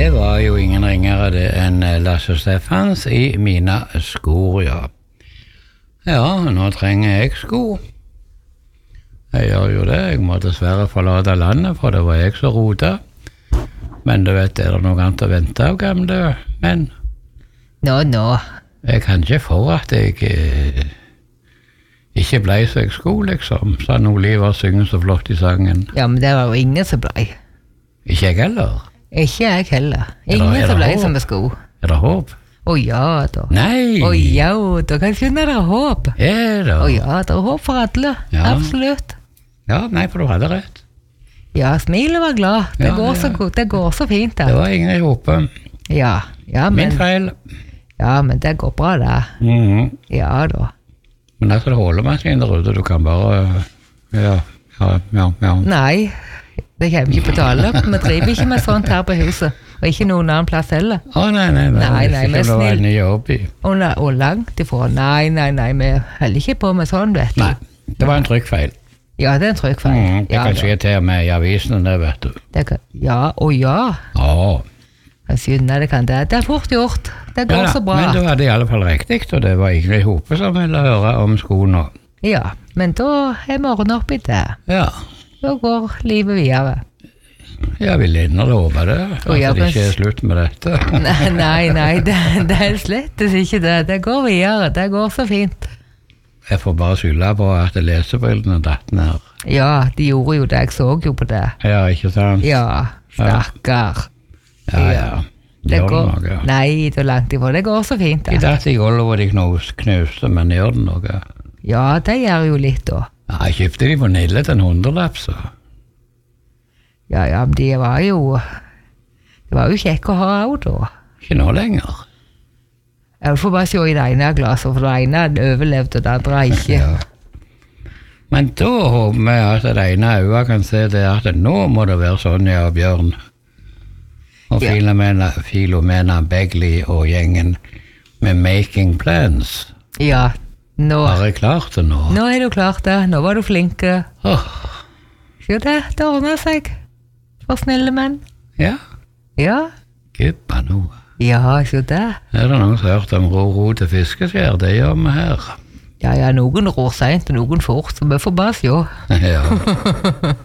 Det var jo ingen ringere det enn Lasse Steffans i Mina skor, ja. Ja, nå trenger jeg sko. Jeg gjør jo det, jeg må dessverre forlate landet, for det var jeg som rotet. Men du vet, er det noe annet å vente av gamle menn? Nå. Jeg kan ikke for at jeg ikke ble så jeg skulle, liksom. Sånn Oliver synger så flott i sangen. Ja, men det var jo ingen som ble. Ikke jeg heller. Ikke jeg heller. Ingen som ble som med sko. Er det håp? Ja da. Nei! Ja da, kan jeg finne det håp. Er det? Ja, det er håp for alle. Ja. Absolutt. Ja, nei, for du hadde rett. Ja, smilet var glad. Det går så fint da. Det var ingen i hopet. Ja, men... Min feil. Ja, men det går bra da. Ja da. Men det er det hålemaskin der ute, du kan bare... Ja. Nei, det kommer ikke på tale. Vi driver ikke med sånt her på huset. Og ikke noen annen plass heller. Nei, vi er snill. Og langt ifra. Nei, vi holder ikke på med sånn, vet du. Nei, det var en trykkfeil. Ja, det er en trykkfeil. Det kan skje til og med i avisen, det vet du. Ja. Jeg skjønner det kan det. Det er fort gjort. Det går så bra. Men du hadde i alle fall riktig, og det var Ingrid Hope som ville høre om skoene. Ja, men da er morgen opp i det. Ja. Da går livet videre. Jeg vil innom og håpe det, at det ikke er slutt med dette. Nei, det er slett ikke det. Det går videre, det går så fint. Jeg får bare skylde på at lesebrillene datt ned. Ja, de gjorde jo det, jeg så jo på det. Ja, ikke sant? Ja, stakkar. Ja. Det gjør det noe. Nei, det er langt ifra, det går så fint. De datt i gulvet og de knuste, men gjør det noe? Ja, det gjør jo litt da. Ja, jeg kjøpte de på Nille til en 100-lapp, så. Ja, men det var jo kjekk å ha av da. Ikke nå lenger. Jeg får bare se i det ene glasset, for det ene overlevde, og det andre ikke. Ja. Men da håper vi at det ene øyet kan se det at nå må det være Sonja og Bjørn. Og Filomena Begley og gjengen med Making Plans. Ja, nå. Har jeg klart det nå? Nå er du klart det. Nå var du flinke. Så det ordner seg. For snille menn. Ja. Ja. Gubba noe. Ja, så det. Er det noen som har hørt om ro til fiskeskjær? Det gjør vi her. Ja, noen ror sent og noen fort, så vi får bare se. Ja.